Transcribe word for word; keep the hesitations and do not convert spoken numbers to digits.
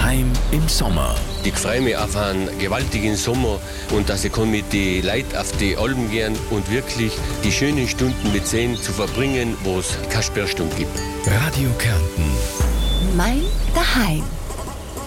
Daheim im Sommer. Ich freue mich auf einen gewaltigen Sommer und dass ich kann mit den Leuten auf die Alpen gehen und wirklich die schönen Stunden mit Seen zu verbringen, wo es keine Sperrstunde gibt. Radio Kärnten. Mein Daheim.